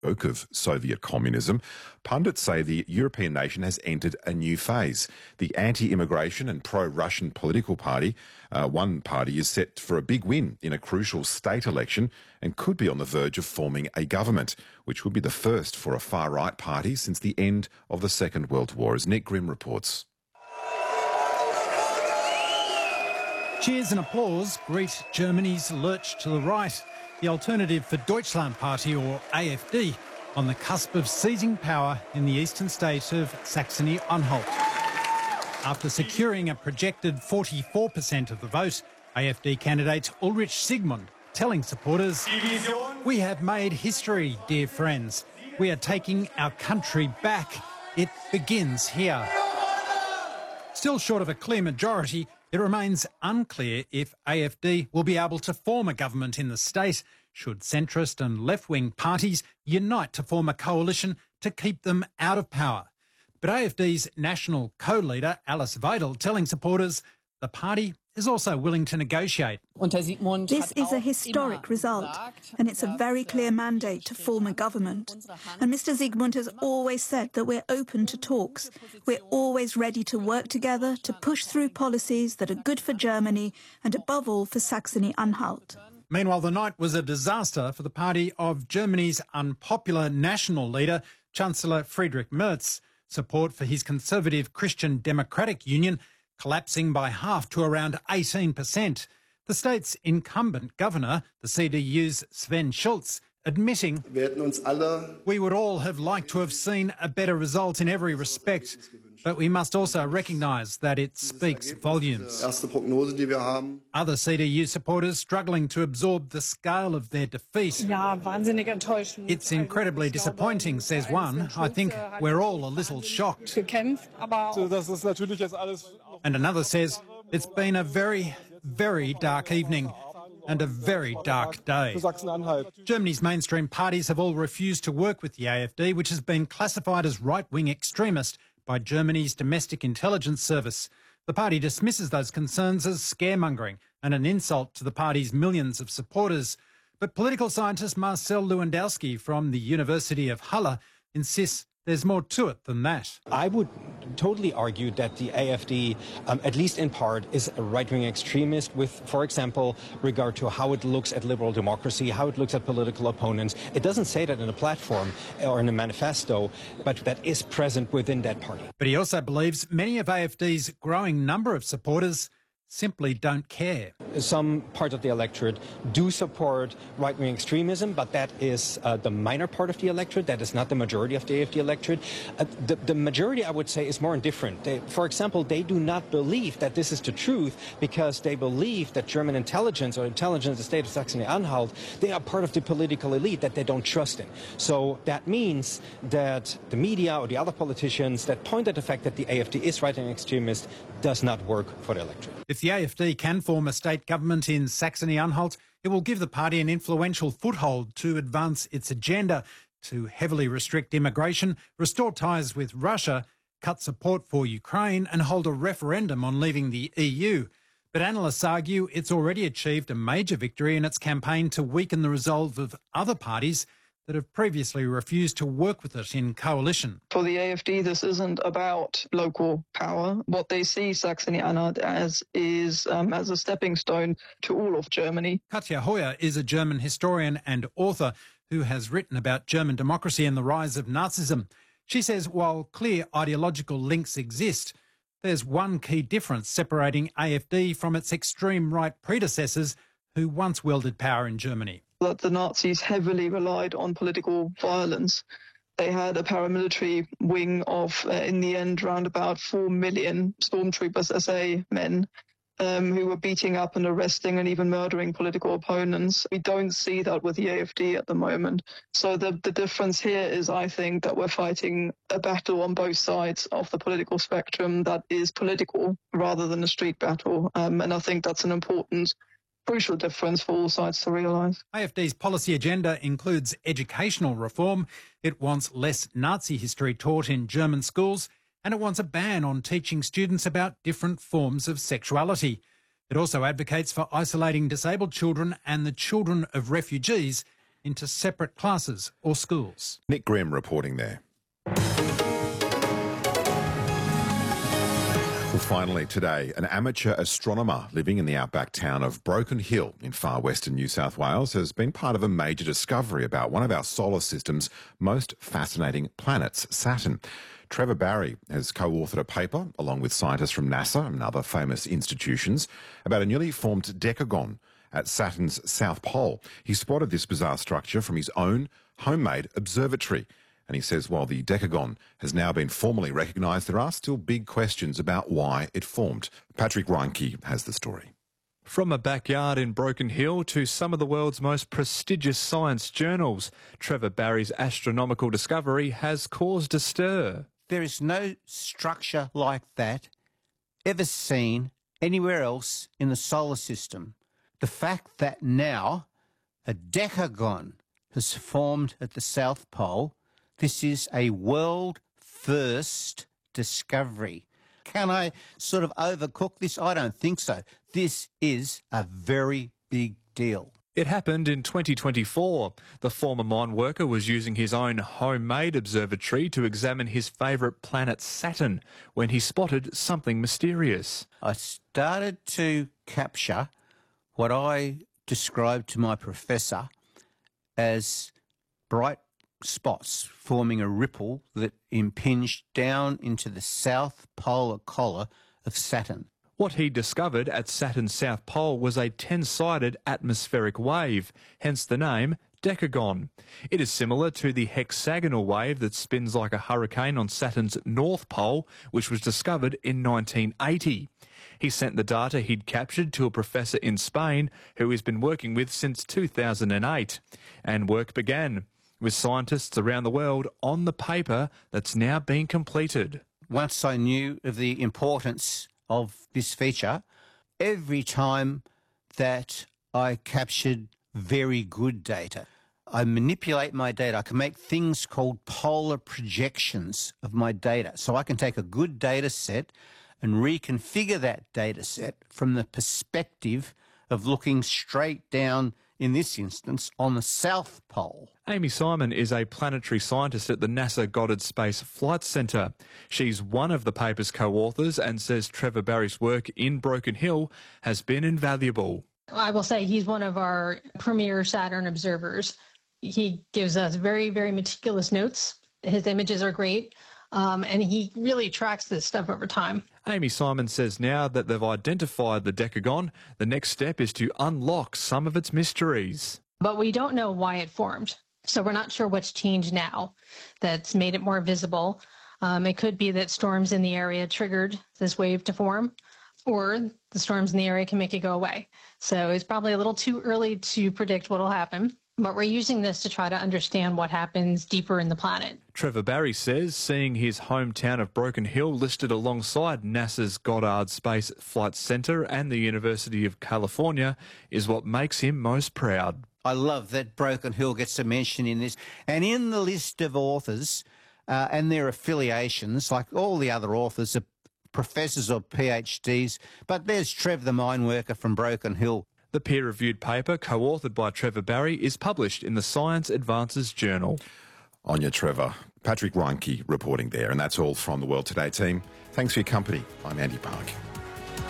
broke of Soviet communism, pundits say the European nation has entered a new phase. The anti-immigration and pro-Russian political party, one party, is set for a big win in a crucial state election and could be on the verge of forming a government, which would be the first for a far-right party since the end of the Second World War, as Nick Grimm reports. Cheers and applause greet Germany's lurch to the right, the Alternative for Deutschland Party, or AfD, on the cusp of seizing power in the eastern state of Saxony-Anhalt. After securing a projected 44% of the vote, AfD candidate Ulrich Sigmund telling supporters, "We have made history, dear friends. We are taking our country back. It begins here." Still short of a clear majority, it remains unclear if AfD will be able to form a government in the state should centrist and left-wing parties unite to form a coalition to keep them out of power. But AfD's national co-leader, Alice Weidel, telling supporters the party is also willing to negotiate. This is a historic result, and it's a very clear mandate to form a government. And Mr. Sigmund has always said that we're open to talks. We're always ready to work together to push through policies that are good for Germany and above all for Saxony-Anhalt. Meanwhile, the night was a disaster for the party of Germany's unpopular national leader, Chancellor Friedrich Merz. Support for his conservative Christian Democratic Union collapsing by half to around 18%. The state's incumbent governor, the CDU's Sven Schulz, admitting, "We would all have liked to have seen a better result in every respect, but we must also recognise that it speaks volumes." Other CDU supporters struggling to absorb the scale of their defeat. "It's incredibly disappointing," says one. "I think we're all a little shocked." And another says, "It's been a very, very dark evening and a very dark day." Germany's mainstream parties have all refused to work with the AfD, which has been classified as right-wing extremist by Germany's domestic intelligence service. The party dismisses those concerns as scaremongering and an insult to the party's millions of supporters. But political scientist Marcel Lewandowski from the University of Halle insists there's more to it than that. I would totally argue that the AfD, at least in part, is a right-wing extremist with, for example, regard to how it looks at liberal democracy, how it looks at political opponents. It doesn't say that in a platform or in a manifesto, but that is present within that party. But he also believes many of AfD's growing number of supporters simply don't care. Some part of the electorate do support right-wing extremism, but that is the minor part of the electorate. That is not the majority of the AfD electorate. The majority, I would say, is more indifferent. For example, they do not believe that this is the truth because they believe that German intelligence or intelligence of the state of Saxony-Anhalt, they are part of the political elite that they don't trust in. So that means that the media or the other politicians that point at the fact that the AfD is right-wing extremist does not work for the electorate. If the AfD can form a state government in Saxony-Anhalt, it will give the party an influential foothold to advance its agenda to heavily restrict immigration, restore ties with Russia, cut support for Ukraine and hold a referendum on leaving the EU. But analysts argue it's already achieved a major victory in its campaign to weaken the resolve of other parties that have previously refused to work with it in coalition. For the AfD, this isn't about local power. What they see Saxony-Anhalt as is as a stepping stone to all of Germany. Katja Heuer is a German historian and author who has written about German democracy and the rise of Nazism. She says while clear ideological links exist, there's one key difference separating AfD from its extreme right predecessors who once wielded power in Germany. That the Nazis heavily relied on political violence. They had a paramilitary wing of, in the end, around about 4 million stormtroopers, SA men, who were beating up and arresting and even murdering political opponents. We don't see that with the AfD at the moment. So the difference here is, I think, that we're fighting a battle on both sides of the political spectrum that is political rather than a street battle. And I think that's an important crucial difference for all sides to realise. AfD's policy agenda includes educational reform. It wants less Nazi history taught in German schools, and it wants a ban on teaching students about different forms of sexuality. It also advocates for isolating disabled children and the children of refugees into separate classes or schools. Nick Grimm reporting there. Well, finally today, an amateur astronomer living in the outback town of Broken Hill in far western New South Wales has been part of a major discovery about one of our solar system's most fascinating planets, Saturn. Trevor Barry has co-authored a paper, along with scientists from NASA and other famous institutions, about a newly formed decagon at Saturn's south pole. He spotted this bizarre structure from his own homemade observatory. And he says while the decagon has now been formally recognised, there are still big questions about why it formed. Patrick Reinke has the story. From a backyard in Broken Hill to some of the world's most prestigious science journals, Trevor Barry's astronomical discovery has caused a stir. There is no structure like that ever seen anywhere else in the solar system. The fact that now a decagon has formed at the South Pole, this is a world first discovery. Can I sort of overcook this? I don't think so. This is a very big deal. It happened in 2024. The former mine worker was using his own homemade observatory to examine his favourite planet Saturn when he spotted something mysterious. I started to capture what I described to my professor as bright spots forming a ripple that impinged down into the south polar collar of Saturn. What he discovered at Saturn's south pole was a 10-sided atmospheric wave, hence the name decagon. It is similar to the hexagonal wave that spins like a hurricane on Saturn's north pole, which was discovered in 1980. He sent the data he'd captured to a professor in Spain who he's been working with since 2008, and work began, with scientists around the world on the paper that's now been completed. Once I knew of the importance of this feature, every time that I captured very good data, I manipulate my data. I can make things called polar projections of my data. So I can take a good data set and reconfigure that data set from the perspective of looking straight down, in this instance, on the South Pole. Amy Simon is a planetary scientist at the NASA Goddard Space Flight Centre. She's one of the paper's co-authors and says Trevor Barry's work in Broken Hill has been invaluable. I will say he's one of our premier Saturn observers. He gives us very, very meticulous notes. His images are great. And he really tracks this stuff over time. Amy Simon says now that they've identified the decagon, the next step is to unlock some of its mysteries. But we don't know why it formed. So we're not sure what's changed now that's made it more visible. It could be that storms in the area triggered this wave to form, or the storms in the area can make it go away. So it's probably a little too early to predict what will happen. But we're using this to try to understand what happens deeper in the planet. Trevor Barry says seeing his hometown of Broken Hill listed alongside NASA's Goddard Space Flight Centre and the University of California is what makes him most proud. I love that Broken Hill gets a mention in this. And in the list of authors and their affiliations, like all the other authors are professors or PhDs, but there's Trev the mine worker from Broken Hill. The peer-reviewed paper, co-authored by Trevor Barry, is published in the Science Advances Journal. On your Trevor. Patrick Reinke reporting there. And that's all from the World Today team. Thanks for your company. I'm Andy Park.